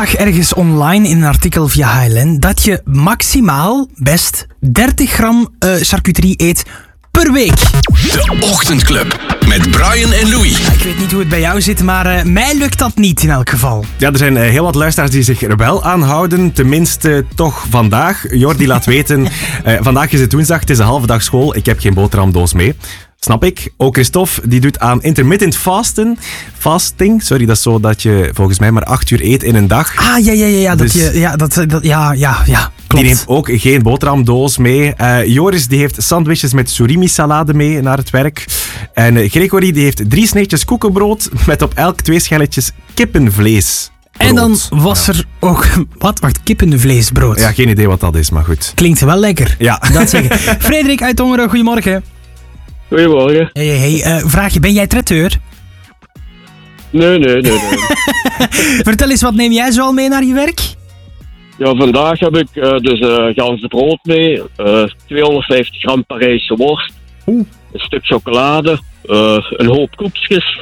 zag ergens online in een artikel via HLN dat je maximaal best 30 gram charcuterie eet per week. De Ochtendclub met Brian en Louis. Ik weet niet hoe het bij jou zit, maar mij lukt dat niet in elk geval. Ja, er zijn heel wat luisteraars die zich er wel aan houden. Tenminste, toch vandaag. Jordi laat weten, vandaag is het woensdag, het is een halve dag school. Ik heb geen boterhamdoos mee. Snap ik. Ook Christophe, die doet aan intermittent fasting. Sorry, dat is zo dat je volgens mij maar 8 uur eet in een dag. Ah, ja. Dus Klopt. Die neemt ook geen boterhamdoos mee. Joris, die heeft sandwiches met surimi salade mee naar het werk. En Gregory, die heeft 3 sneetjes koekenbrood met op elk 2 schelletjes kippenvlees. En dan was er ook... Wacht, kippenvleesbrood. Ja, geen idee wat dat is, maar goed. Klinkt wel lekker. Ja. Dat zeggen. Frederik uit Tongeren, goedemorgen. Goedemorgen. Hey, vraagje, ben jij traiteur? Nee. Vertel eens, wat neem jij zo al mee naar je werk? Ja, vandaag heb ik ganse brood mee, 250 gram Parijse worst, een stuk chocolade, een hoop koekjes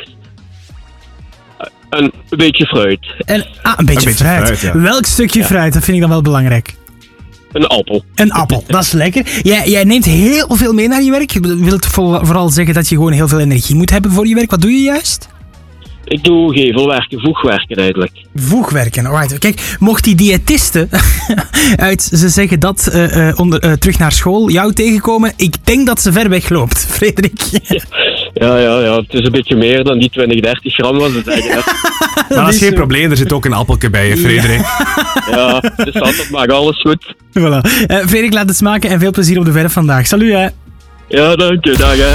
en een beetje fruit. Een beetje fruit. Ja. Welk stukje fruit? Dat vind ik dan wel belangrijk. Een appel. Een appel, dat is lekker. Jij neemt heel veel mee naar je werk. Wil het vooral zeggen dat je gewoon heel veel energie moet hebben voor je werk? Wat doe je juist? Ik doe gevelwerken, voegwerken eigenlijk. Voegwerken, alright. Kijk, mocht die diëtiste ze zeggen dat terug naar school jou tegenkomen, ik denk dat ze ver weg loopt, Frederik. Ja, het is een beetje meer dan die 20-30 gram was het eigenlijk. Maar dat is geen probleem, er zit ook een appeltje bij je, Frederik. Ja, dus dat maakt alles goed. Voilà. Frederik, laat het smaken en veel plezier op de verf vandaag. Salut, hè. Ja, dank je, dag hè.